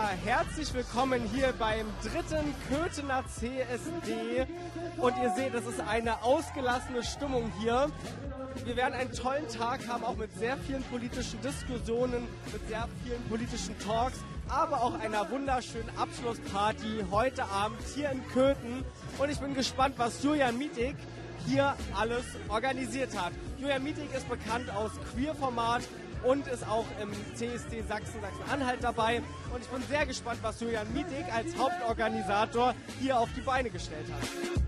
Ja, herzlich willkommen hier beim 3. Köthener CSD. Und ihr seht, es ist eine ausgelassene Stimmung hier. Wir werden einen tollen Tag haben, auch mit sehr vielen politischen Diskussionen, mit sehr vielen politischen Talks, aber auch einer wunderschönen Abschlussparty heute Abend hier in Köthen. Und ich bin gespannt, was Julian Mietig hier alles organisiert hat. Julian Mietig ist bekannt aus Queer-Format und ist auch im CSD Sachsen-Anhalt dabei. Und ich bin sehr gespannt, was Julian Mietig als Hauptorganisator hier auf die Beine gestellt hat.